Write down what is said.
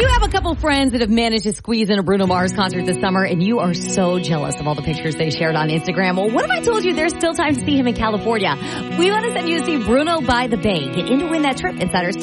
You have a couple friends that have managed to squeeze in a Bruno Mars concert this summer, and you are so jealous of all the pictures they shared on Instagram. Well, what if I told you there's still time to see him in California? We want to send you to see Bruno by the Bay. Get in to win that trip inside our